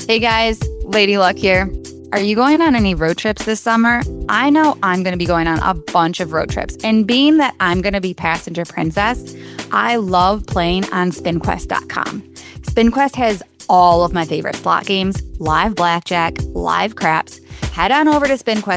Hey guys, Lady Luck here. Are you going on any road trips this summer? I know I'm going to be going on a bunch of road trips. And being that I'm going to be passenger princess, I love playing on SpinQuest.com. SpinQuest has all of my favorite slot games, live blackjack, live craps. Head on over to SpinQuest